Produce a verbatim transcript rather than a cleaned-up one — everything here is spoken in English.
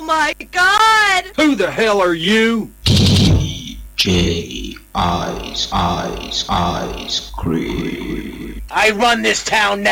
my God! Who the hell are you? D J Ice Ice Ice Cream. I run this town now.